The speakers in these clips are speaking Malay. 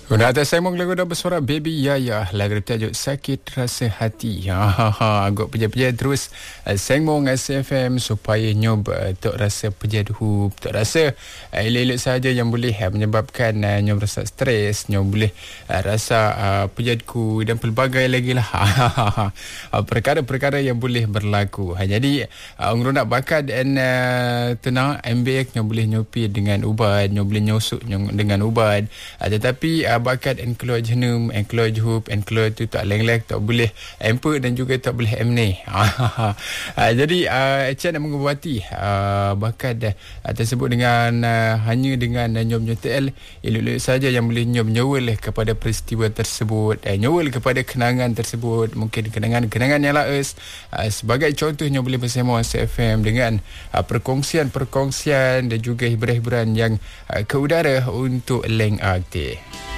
Guna atas saya lagu dah bersuara Baby Yaya, lagu bertajuk Sakit Rasa Hati. Agak peja-peja terus sengmong SFM supaya nyob tok rasa peja duhup, tok rasa elok-elok saja yang boleh menyebabkan nyob rasa stres, nyob boleh rasa pejadku dan pelbagai lagi lah. Perkara-perkara yang boleh berlaku. Jadi orang nak bakat dan tenang MBX nyob boleh nyopi dengan ubat, nyob boleh nyosuk dengan ubat. Tetapi bakat and keluar jenum, and keluar juhup, and keluar tu tak leng-leng, tak boleh emper dan juga tak boleh emne. Jadi Encik nak mengubati bakat tersebut dengan hanya dengan nyom-nyom TL, elok-elok saja yang boleh nyom nyawal kepada peristiwa tersebut, nyawal kepada kenangan tersebut, mungkin kenangan-kenangan yang laes. Sebagai contohnya boleh bersama SFM dengan perkongsian-perkongsian dan juga hiburan-hiburan yang ke udara untuk leng aktif.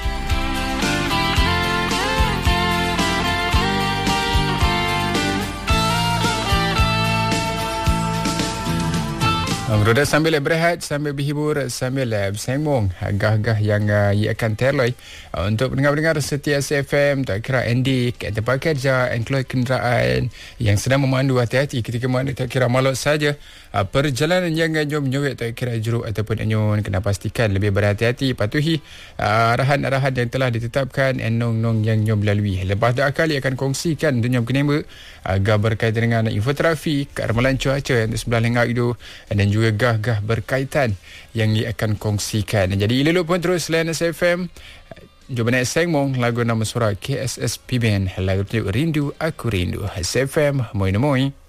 Roda sambil berehat, sambil berhibur, sambil bersembung gah-gah yang ia akan terloi untuk pendengar-pendengar setia SFM, tak kira Andy, tempat kerja, keluar kenderaan yang sedang memandu, hati-hati ketika memandu, tak kira malut saja. Perjalanan yang nyom-nyowek, tak kira jeruk ataupun anyun, kena pastikan lebih berhati-hati, patuhi arahan-arahan yang telah ditetapkan nong-nong yang nyom lalui. Lepas dah kali akan kongsikan dunia kenema agak berkaitan dengan info trafik, ramalan cuaca yang sebelah lengah itu, dan juga gah-gah berkaitan yang ia akan kongsikan. Jadi elok pun terus layan SFM. Jom naik sengmong lagu nama suara KSSP Band, lagu tu Rindu Aku Rindu. SFM, moi.